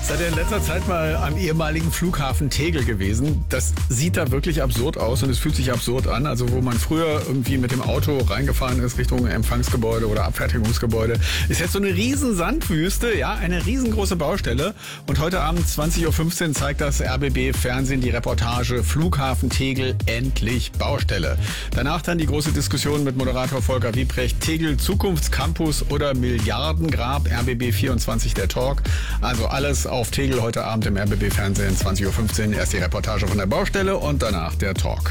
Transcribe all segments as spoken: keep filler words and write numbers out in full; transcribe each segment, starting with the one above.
Seid ihr in letzter Zeit mal am ehemaligen Flughafen Tegel gewesen? Das sieht da wirklich absurd aus und es fühlt sich absurd an. Also wo man früher irgendwie mit dem Auto reingefahren ist Richtung Empfangsgebäude oder Abfertigungsgebäude, ist jetzt so eine riesen Sandwüste, ja, eine riesengroße Baustelle. Und heute Abend zwanzig Uhr fünfzehn zeigt das R B B Fernsehen die Reportage Flughafen Tegel, endlich Baustelle. Danach dann die große Diskussion mit Moderator Volker Wiebrecht, Tegel Zukunftscampus oder Milliardengrab, R B B vierundzwanzig der Talk. Also alles auf Tegel heute Abend im R B B Fernsehen, zwanzig Uhr fünfzehn. Erst die Reportage von der Baustelle und danach der Talk.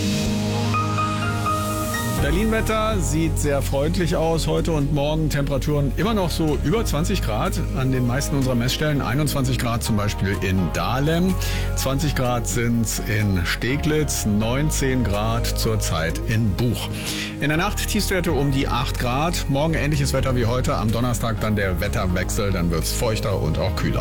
Berlin-Wetter sieht sehr freundlich aus heute und morgen. Temperaturen immer noch so über zwanzig Grad an den meisten unserer Messstellen. einundzwanzig Grad zum Beispiel in Dahlem, zwanzig Grad sind es in Steglitz, neunzehn Grad zurzeit in Buch. In der Nacht Tiefstwerte um die acht Grad. Morgen ähnliches Wetter wie heute. Am Donnerstag dann der Wetterwechsel, dann wird es feuchter und auch kühler.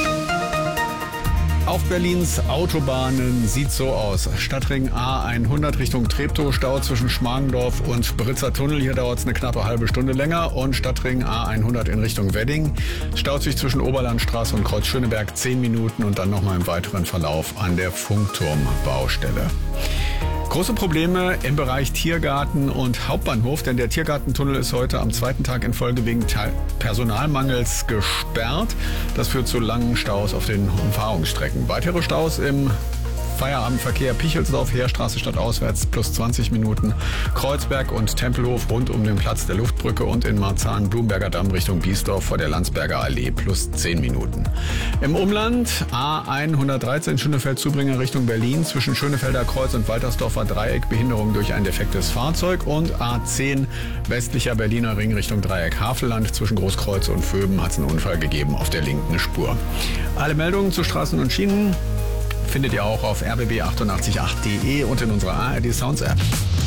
Auf Berlins Autobahnen sieht so aus. Stadtring A hundert Richtung Treptow, Stau zwischen Schmargendorf und Britzer Tunnel. Hier dauert es eine knappe halbe Stunde länger. Und Stadtring A hundert in Richtung Wedding. Staut sich zwischen Oberlandstraße und Kreuz Schöneberg zehn Minuten und dann nochmal im weiteren Verlauf an der Funkturmbaustelle. Große Probleme im Bereich Tiergarten und Hauptbahnhof, denn der Tiergartentunnel ist heute am zweiten Tag in Folge wegen Personalmangels gesperrt. Das führt zu langen Staus auf den Umfahrungsstrecken. Weitere Staus im Feierabendverkehr Pichelsdorf, Heerstraße stadtauswärts plus zwanzig Minuten, Kreuzberg und Tempelhof rund um den Platz der Luftbrücke und in Marzahn Blumberger Damm Richtung Biesdorf vor der Landsberger Allee plus zehn Minuten. Im Umland A hundertdreizehn Schönefeld-Zubringer Richtung Berlin zwischen Schönefelder Kreuz und Waltersdorfer Dreieck Behinderung durch ein defektes Fahrzeug und A zehn westlicher Berliner Ring Richtung Dreieck Havelland zwischen Großkreuz und Vöben hat es einen Unfall gegeben auf der linken Spur. Alle Meldungen zu Straßen und Schienen findet ihr auch auf r b b achtundachtzig Punkt acht punkt de und in unserer A R D Sounds App.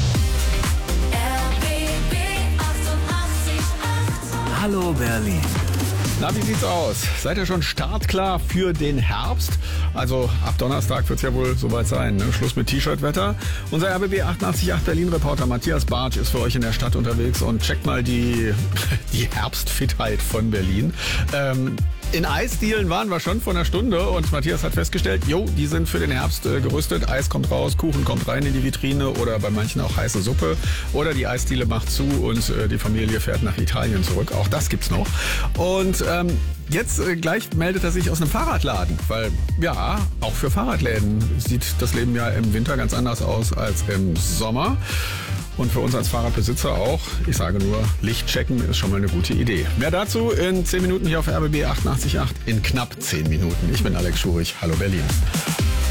Hallo Berlin. Na, wie sieht's aus? Seid ihr schon startklar für den Herbst? Also ab Donnerstag wird's ja wohl soweit sein, ne? Schluss mit T-Shirt-Wetter. Unser R B B achtundachtzig Punkt acht Berlin-Reporter Matthias Bartsch ist für euch in der Stadt unterwegs und checkt mal die, die Herbstfitheit von Berlin. Ähm, In Eisdielen waren wir schon vor einer Stunde und Matthias hat festgestellt, jo, die sind für den Herbst äh, gerüstet. Eis kommt raus, Kuchen kommt rein in die Vitrine oder bei manchen auch heiße Suppe. Oder die Eisdiele macht zu und äh, die Familie fährt nach Italien zurück. Auch das gibt's noch. Und ähm, jetzt äh, gleich meldet er sich aus einem Fahrradladen. Weil ja, auch für Fahrradläden sieht das Leben ja im Winter ganz anders aus als im Sommer. Und für uns als Fahrradbesitzer auch. Ich sage nur, Licht checken ist schon mal eine gute Idee. Mehr dazu in zehn Minuten hier auf R B B achtundachtzig Punkt acht in knapp zehn Minuten. Ich bin Alex Schurich. Hallo Berlin.